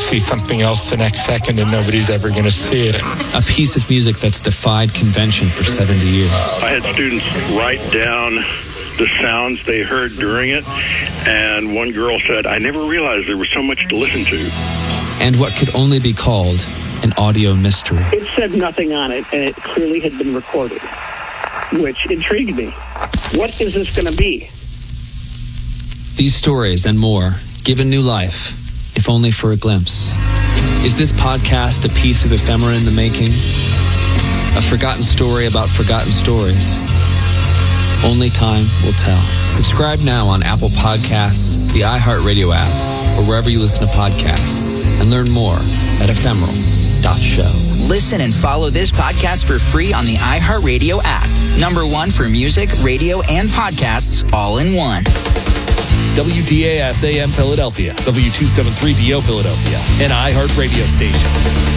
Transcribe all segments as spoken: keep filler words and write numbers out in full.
see something else the next second and nobody's ever going to see it. A piece of music that's defied convention for seventy years. I had students write down the sounds they heard during it, and one girl said, I never realized there was so much to listen to. And what could only be called an audio mystery. It said nothing on it, and it clearly had been recorded, which intrigued me. What is this going to be? These stories and more given new life, if only for a glimpse. Is this podcast a piece of ephemera in the making? A forgotten story about forgotten stories? Only time will tell. Subscribe now on Apple Podcasts, the iHeartRadio app, or wherever you listen to podcasts, and learn more at ephemeral dot show. Listen and follow this podcast for free on the iHeartRadio app. Number one for music, radio, and podcasts all in one. W D A S A M Philadelphia, W two seventy-three D O Philadelphia, an iHeart radio station.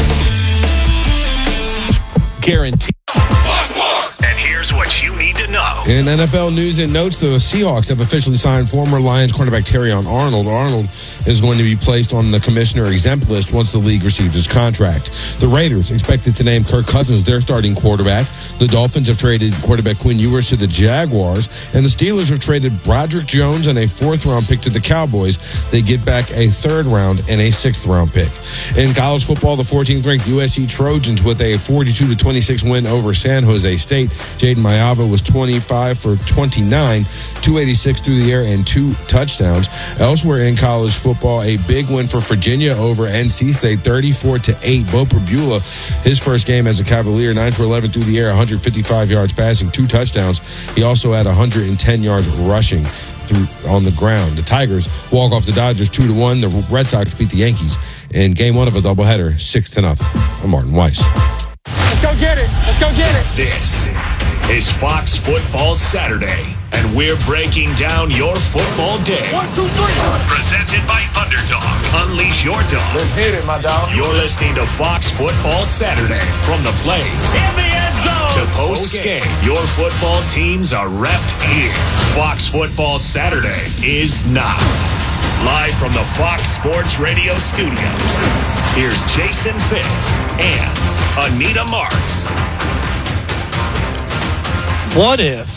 Guaranteed. And here's what you need to know. In N F L news and notes, the Seahawks have officially signed former Lions cornerback Terrion Arnold. Arnold is going to be placed on the commissioner exempt list once the league receives his contract. The Raiders expected to name Kirk Cousins their starting quarterback. The Dolphins have traded quarterback Quinn Ewers to the Jaguars, and the Steelers have traded Broderick Jones and a fourth-round pick to the Cowboys. They get back a third-round and a sixth-round pick. In college football, the fourteenth-ranked U S C Trojans with a forty-two to twenty-six win over San Jose State. Jaden Mayava was twenty-five for twenty-nine, two eighty-six through the air, and two touchdowns. Elsewhere in college football, a big win for Virginia over N C State, thirty-four to eight. Bo Perbula, his first game as a Cavalier, nine for eleven through the air, one hundred fifty-five yards passing, two touchdowns. He also had one hundred ten yards rushing through on the ground. The Tigers walk off the Dodgers two to one. The Red Sox beat the Yankees in game one of a doubleheader, six to nothing. I'm Martin Weiss. Let's go get it. Let's go get it. This is Fox Football Saturday, and we're breaking down your football day. One, two, three. Presented by Underdog. Unleash your dog. Let's hit it, my dog. You're listening to Fox Football Saturday. From the plays In the end zone. to post-game, your football teams are repped here. Fox Football Saturday is now. Live from the Fox Sports Radio studios, here's Jason Fitz and Anita Marks. What if,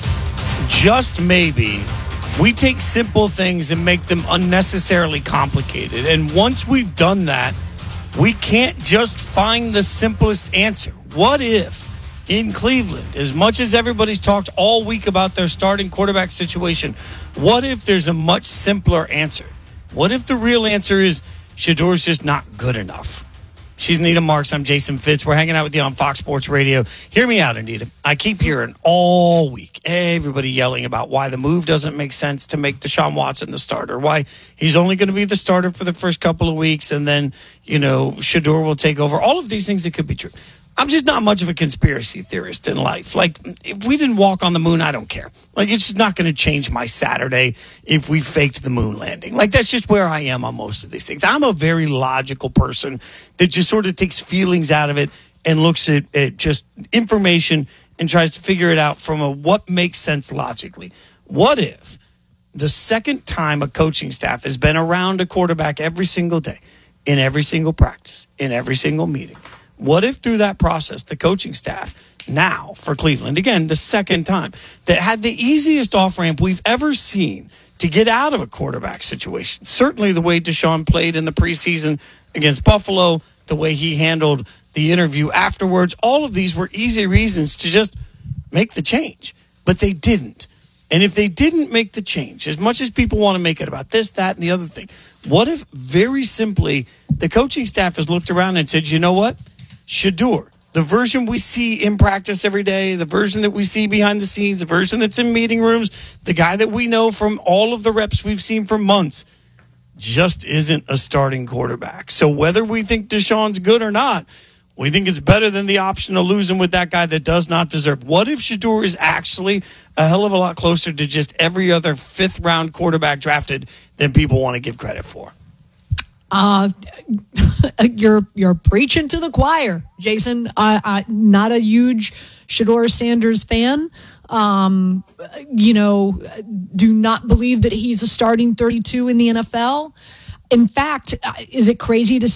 just maybe, we take simple things and make them unnecessarily complicated? And once we've done that, we can't just find the simplest answer. What if, in Cleveland, as much as everybody's talked all week about their starting quarterback situation, what if there's a much simpler answer? What if the real answer is Shadour's just not good enough? She's Anita Marks. I'm Jason Fitz. We're hanging out with you on Fox Sports Radio. Hear me out, Anita. I keep hearing all week everybody yelling about why the move doesn't make sense to make Deshaun Watson the starter, why he's only going to be the starter for the first couple of weeks, and then, you know, Shador will take over. All of these things that could be true. I'm just not much of a conspiracy theorist in life. Like, if we didn't walk on the moon, I don't care. Like, it's just not going to change my Saturday if we faked the moon landing. Like, that's just where I am on most of these things. I'm a very logical person that just sort of takes feelings out of it and looks at, at just information and tries to figure it out from a what makes sense logically. What if the second time a coaching staff has been around a quarterback every single day, in every single practice, in every single meeting, what if through that process, the coaching staff now for Cleveland, again, the second time, that had the easiest off-ramp we've ever seen to get out of a quarterback situation? Certainly the way Deshaun played in the preseason against Buffalo, the way he handled the interview afterwards, all of these were easy reasons to just make the change. But they didn't. And if they didn't make the change, as much as people want to make it about this, that, and the other thing, what if very simply the coaching staff has looked around and said, you know what? Shador, the version we see in practice every day, the version that we see behind the scenes, the version that's in meeting rooms, the guy that we know from all of the reps we've seen for months, just isn't a starting quarterback. So whether we think Deshaun's good or not, we think it's better than the option of losing with that guy that does not deserve. What if Shador is actually a hell of a lot closer to just every other fifth-round quarterback drafted than people want to give credit for? Uh, you're you're preaching to the choir, Jason. I, I not a huge Shador Sanders fan. Um, you know, do not believe that he's a starting thirty-two in the N F L. In fact, is it crazy to